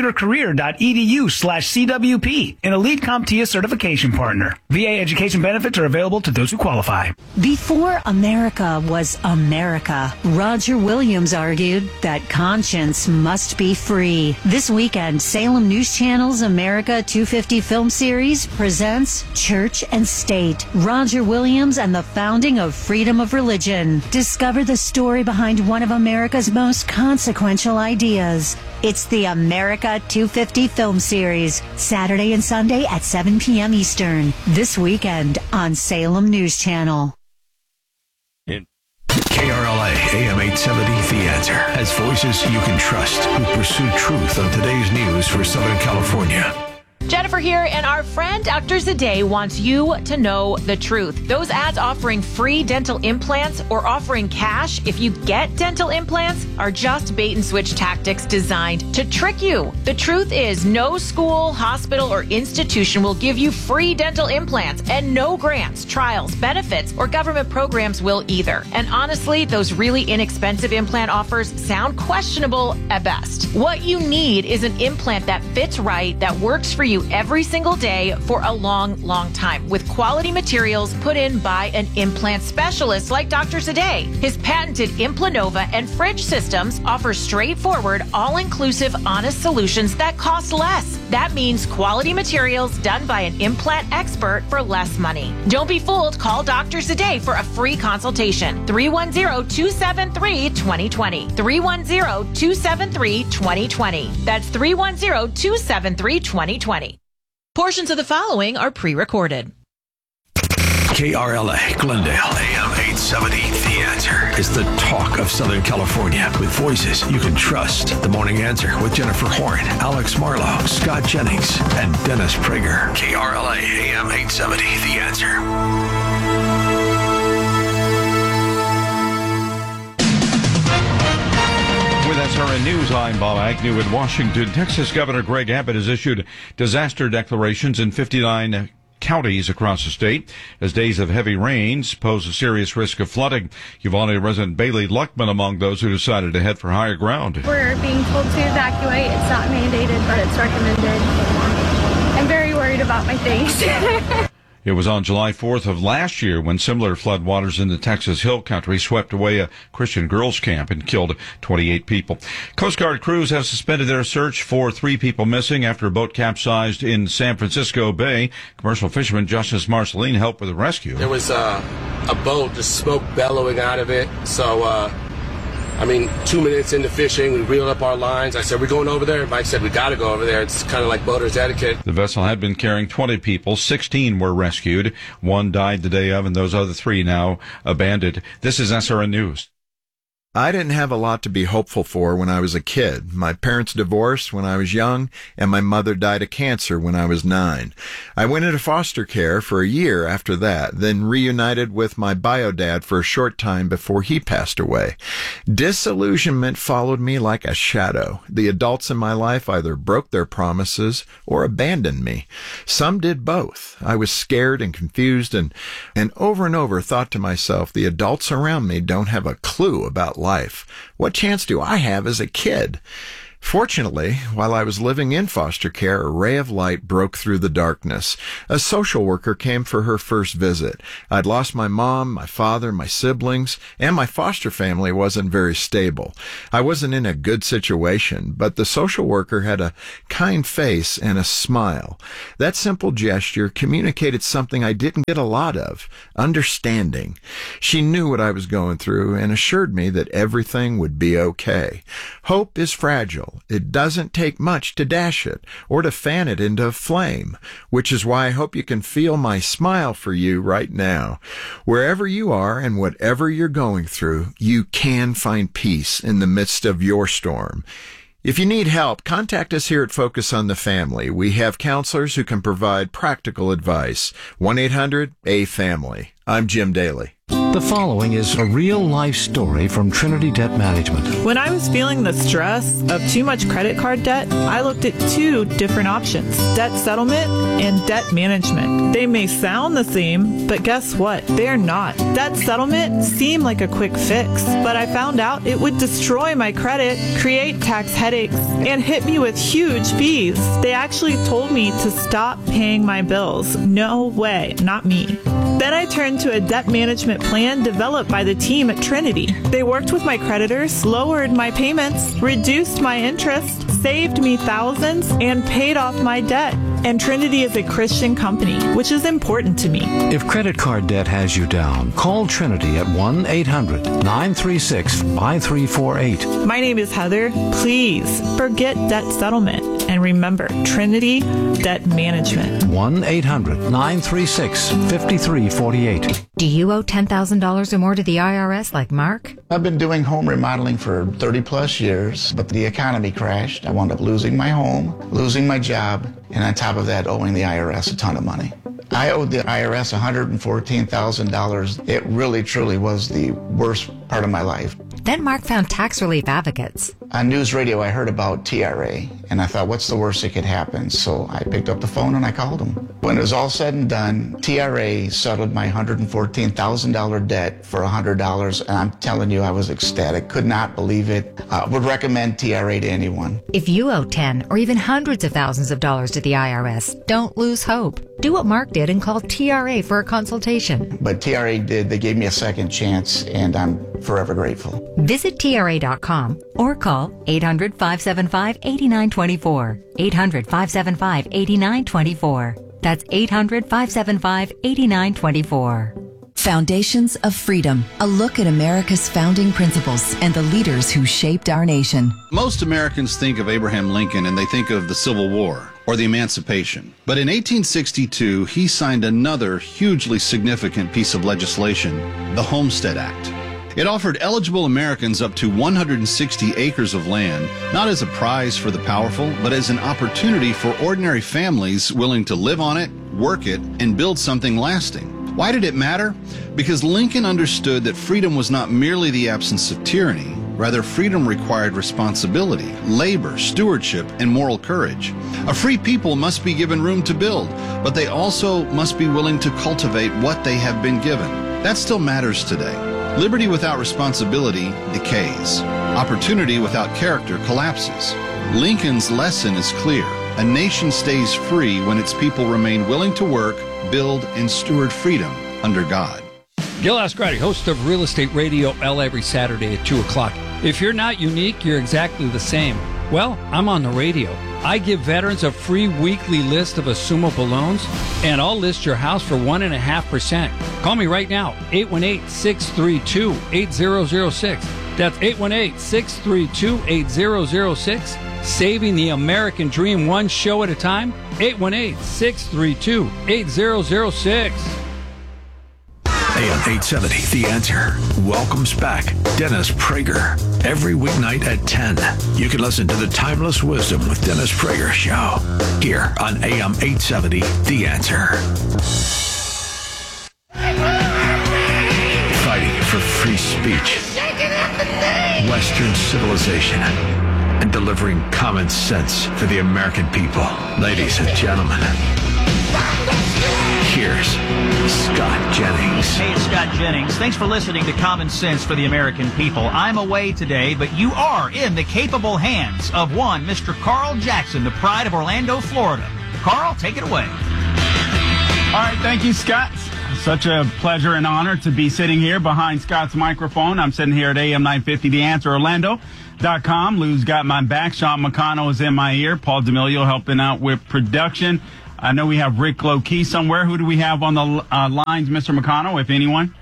mycomputercareer.edu/CWP, an Elite CompTIA certification partner. VA education benefits are available to those who qualify. Before America was America, Roger Williams argued that conscience must be free. This weekend, Salem News Channel's America 250 film series presents Church and State, Roger Williams and the founding of freedom of religion. Discover the story behind one of America's most consequential ideas. It's the America 250 film series, Saturday and Sunday at 7 p.m. Eastern. This weekend on Salem News Channel. KRLA AM 870 The Answer has voices you can trust who pursue truth on today's news for Southern California. Jennifer here, and our friend Dr. Zadeh wants you to know the truth. Those ads offering free dental implants or offering cash if you get dental implants are just bait and switch tactics designed to trick you. The truth is, no school, hospital, or institution will give you free dental implants, and no grants, trials, benefits, or government programs will either. And honestly, those really inexpensive implant offers sound questionable at best. What you need is an implant that fits right, that works for you every single day for a long, long time, with quality materials put in by an implant specialist like Dr. Zadeh. His patented Implanova and Fridge systems offer straightforward, all-inclusive, honest solutions that cost less. That means quality materials done by an implant expert for less money. Don't be fooled. Call Dr. Zadeh for a free consultation. 310-273-2020. 310-273-2020. That's 310-273-2020. Portions of the following are pre-recorded. KRLA Glendale AM 870 The Answer is the talk of Southern California with voices you can trust. The Morning Answer with Jennifer Horn, Alex Marlowe, Scott Jennings, and Dennis Prager. KRLA AM 870 The Answer. With SRN News, I'm Bob Agnew in Washington. Texas Governor Greg Abbott has issued disaster declarations in 59 counties across the state as days of heavy rains pose a serious risk of flooding. Uvalde resident Bailey Luckman among those who decided to head for higher ground. We're being told to evacuate. It's not mandated, but it's recommended. I'm very worried about my things. It was on July 4th of last year when similar floodwaters in the Texas Hill Country swept away a Christian girls' camp and killed 28 people. Coast Guard crews have suspended their search for 3 people missing after a boat capsized in San Francisco Bay. Commercial fisherman Justice Marceline helped with the rescue. There was a boat, just smoke bellowing out of it. So, 2 minutes into fishing, we reeled up our lines. I said, we're going over there. Mike said, we got to go over there. It's kind of like boater's etiquette. The vessel had been carrying 20 people. 16 were rescued. 1 died the day of, and those other 3 now abandoned. This is SRN News. I didn't have a lot to be hopeful for when I was a kid. My parents divorced when I was young, and my mother died of cancer when I was 9. I went into foster care for a year after that, then reunited with my bio dad for a short time before he passed away. Disillusionment followed me like a shadow. The adults in my life either broke their promises or abandoned me. Some did both. I was scared and confused and over thought to myself, the adults around me don't have a clue about life. What chance do I have as a kid? Fortunately, while I was living in foster care, a ray of light broke through the darkness. A social worker came for her first visit. I'd lost my mom, my father, my siblings, and my foster family wasn't very stable. I wasn't in a good situation, but the social worker had a kind face and a smile. That simple gesture communicated something I didn't get a lot of, understanding. She knew what I was going through and assured me that everything would be okay. Hope is fragile. It doesn't take much to dash it or to fan it into a flame, which is why I hope you can feel my smile for you right now. Wherever you are and whatever you're going through, you can find peace in the midst of your storm. If you need help, contact us here at Focus on the Family. We have counselors who can provide practical advice. 1-800-A-FAMILY. I'm Jim Daly. The following is a real-life story from Trinity Debt Management. When I was feeling the stress of too much credit card debt, I looked at 2 different options, debt settlement and debt management. They may sound the same, but guess what? They're not. Debt settlement seemed like a quick fix, but I found out it would destroy my credit, create tax headaches, and hit me with huge fees. They actually told me to stop paying my bills. No way, not me. Then I turned to a debt management plan developed by the team at Trinity. They worked with my creditors, lowered my payments, reduced my interest, saved me thousands, and paid off my debt. And Trinity is a Christian company, which is important to me. If credit card debt has you down, call Trinity at 1-800-936-5348. My name is Heather. Please forget debt settlement and remember Trinity Debt Management. 1-800-936-5348. Do you owe $10,000 or more to the IRS like Mark? I've been doing home remodeling for 30 plus years, but the economy crashed. I wound up losing my home, losing my job, and on top of that, owing the IRS a ton of money. I owed the IRS $114,000. It really, truly was the worst part of my life. Then Mark found tax relief advocates. On news radio, I heard about TRA, and I thought, what's the worst that could happen? So I picked up the phone and I called them. When it was all said and done, TRA settled my $114,000 debt for $100, and I'm telling you, I was ecstatic. Could not believe it. Would recommend TRA to anyone. If you owe 10 or even hundreds of thousands of dollars to the IRS, don't lose hope. Do what Mark did and call TRA for a consultation. But TRA did. They gave me a second chance, and I'm forever grateful. Visit TRA.com or call 800-575-8924. 800-575-8924. That's 800-575-8924. Foundations of Freedom, a look at America's founding principles and the leaders who shaped our nation. Most Americans think of Abraham Lincoln and they think of the Civil War or the Emancipation. But in 1862, he signed another hugely significant piece of legislation, the Homestead Act. It offered eligible Americans up to 160 acres of land, not as a prize for the powerful, but as an opportunity for ordinary families willing to live on it, work it, and build something lasting. Why did it matter? Because Lincoln understood that freedom was not merely the absence of tyranny. Rather, freedom required responsibility, labor, stewardship, and moral courage. A free people must be given room to build, but they also must be willing to cultivate what they have been given. That still matters today. Liberty without responsibility decays. Opportunity without character collapses. Lincoln's lesson is clear. A nation stays free when its people remain willing to work, build, and steward freedom under God. Gil Ascardi, host of Real Estate Radio L every Saturday at 2 o'clock. If you're not unique, you're exactly the same. Well, I'm on the radio. I give veterans a free weekly list of assumable loans, and I'll list your house for 1.5%. Call me right now, 818-632-8006. That's 818-632-8006. Saving the American dream one show at a time, 818-632-8006. AM 870, The Answer, welcomes back Dennis Prager. Every weeknight at 10, you can listen to the Timeless Wisdom with Dennis Prager show here on AM 870, The Answer. Fighting for free speech, Western civilization, and delivering common sense for the American people. Ladies and gentlemen, here's Scott Jennings. Hey, it's Scott Jennings. Thanks for listening to Common Sense for the American People. I'm away today, but you are in the capable hands of one Mr. Carl Jackson, the pride of Orlando, Florida. Carl, take it away. All right, thank you, Scott. Such a pleasure and honor to be sitting here behind Scott's microphone. I'm sitting here at AM 950, The Answer, Orlando.com. Lou's got my back. Sean McConnell is in my ear. Paul D'Amelio helping out with production. I know we have Rick Low-Key somewhere. Who do we have on the lines, Mr. McConnell, if anyone?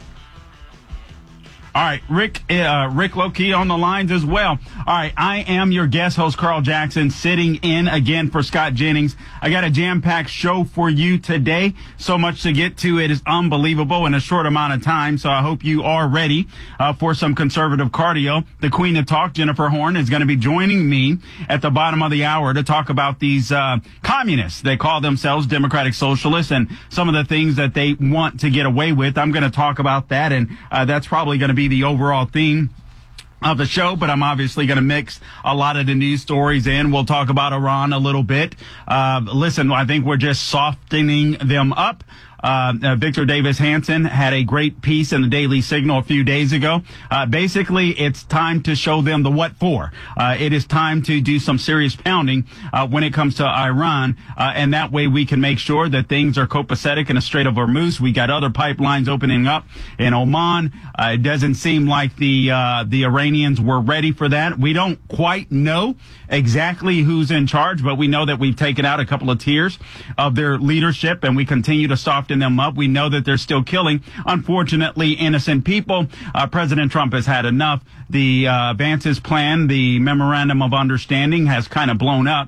All right, Rick Low-Key on the lines as well. All right, I am your guest host, Carl Jackson, sitting in again for Scott Jennings. I got a jam-packed show for you today. So much to get to. It is unbelievable in a short amount of time. So I hope you are ready for some conservative cardio. The Queen of Talk, Jennifer Horn, is going to be joining me at the bottom of the hour to talk about these communists. They call themselves Democratic Socialists and some of the things that they want to get away with. I'm going to talk about that, and that's probably going to be the overall theme of the show, but I'm obviously going to mix a lot of the news stories in. We'll talk about Iran a little bit. Listen, I think we're just softening them up. Victor Davis Hanson had a great piece in the Daily Signal a few days ago. Basically, it's time to show them the what for. It is time to do some serious pounding when it comes to Iran, and that way we can make sure that things are copacetic in a Strait of Hormuz. We got other pipelines opening up in Oman. It doesn't seem like the Iranians were ready for that. We don't quite know exactly who's in charge, but we know that we've taken out a couple of tiers of their leadership, and we continue to soften them up. We know that they're still killing, unfortunately, innocent people. President Trump has had enough. The Vance's plan, the memorandum of understanding, has kind of blown up.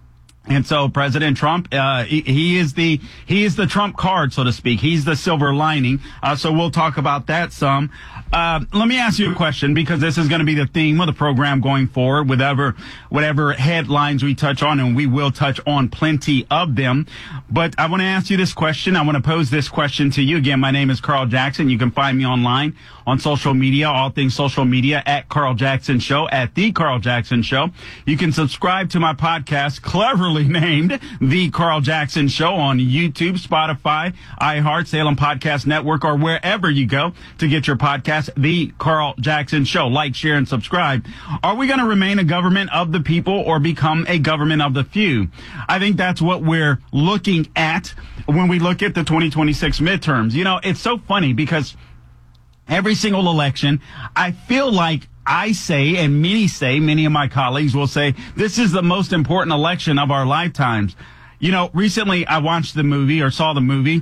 And so President Trump, he is the Trump card, so to speak. He's the silver lining. So we'll talk about that some. Let me ask you a question, because this is going to be the theme of the program going forward, whatever headlines we touch on, and we will touch on plenty of them. But I want to ask you this question. I want to pose this question to you. Again, my name is Carl Jackson. You can find me online on social media, all things social media, at Carl Jackson Show, at The Carl Jackson Show. You can subscribe to my podcast, cleverly named The Carl Jackson Show, on YouTube, Spotify, iHeart, Salem Podcast Network, or wherever you go to get your podcast, The Carl Jackson Show. Like, share, and subscribe. Are we going to remain a government of the people or become a government of the few? I think that's what we're looking at when we look at the 2026 midterms. You know, it's so funny because every single election, I feel like I say, and many of my colleagues will say, this is the most important election of our lifetimes. You know, recently I watched the movie, or saw the movie,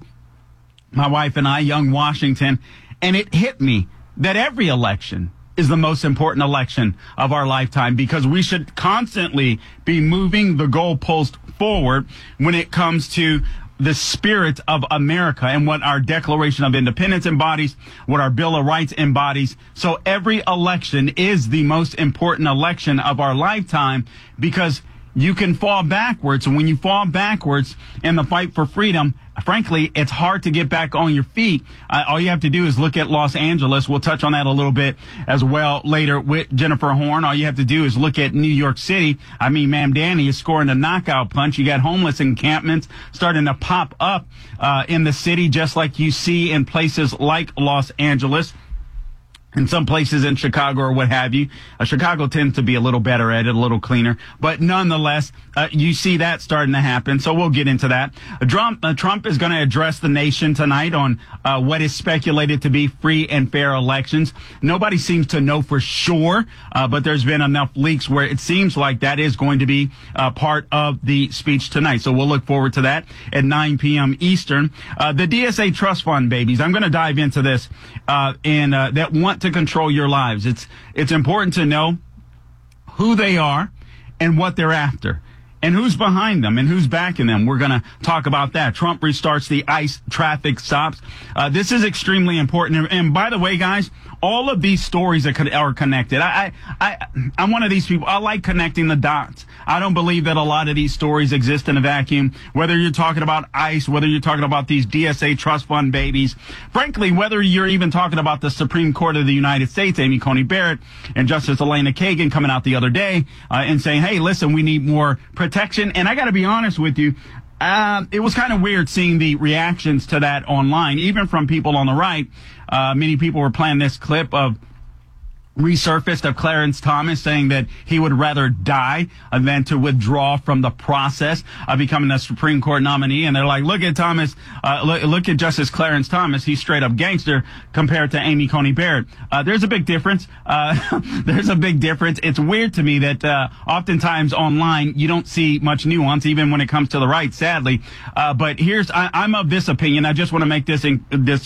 my wife and I, Young Washington, and it hit me that every election is the most important election of our lifetime, because we should constantly be moving the goalpost forward when it comes to the spirit of America and what our Declaration of Independence embodies, what our Bill of Rights embodies. So every election is the most important election of our lifetime, because you can fall backwards. And when you fall backwards in the fight for freedom, frankly, it's hard to get back on your feet. All you have to do is look at Los Angeles. We'll touch on that a little bit as well later with Jennifer Horn. All you have to do is look at New York City. I mean, Ma'am Danny is scoring a knockout punch. You got homeless encampments starting to pop up in the city, just like you see in places like Los Angeles. In some places in Chicago or what have you. Chicago tends to be a little better at it, a little cleaner. But nonetheless, you see that starting to happen. So we'll get into that. Trump is going to address the nation tonight on what is speculated to be free and fair elections. Nobody seems to know for sure, but there's been enough leaks where it seems like that is going to be part of the speech tonight. So we'll look forward to that at 9 p.m. Eastern. The DSA Trust Fund babies. I'm going to dive into this and that want to control your lives. It's important to know who they are and what they're after. And who's behind them and who's backing them? We're going to talk about that. Trump restarts the ICE traffic stops. This is extremely important. And by the way, guys, all of these stories are connected. I'm one of these people. I like connecting the dots. I don't believe that a lot of these stories exist in a vacuum. Whether you're talking about ICE, whether you're talking about these DSA trust fund babies, frankly, whether you're even talking about the Supreme Court of the United States, Amy Coney Barrett and Justice Elena Kagan coming out the other day and saying, hey, listen, we need more protection. And I got to be honest with you. It was kind of weird seeing the reactions to that online, even from people on the right. Many people were playing this clip of resurfaced of Clarence Thomas saying that he would rather die than to withdraw from the process of becoming a Supreme Court nominee. And they're like, look at Thomas, look at Justice Clarence Thomas. He's straight up gangster compared to Amy Coney Barrett. There's a big difference. There's a big difference. It's weird to me that oftentimes online you don't see much nuance, even when it comes to the right, sadly. But I'm of this opinion. I just want to make this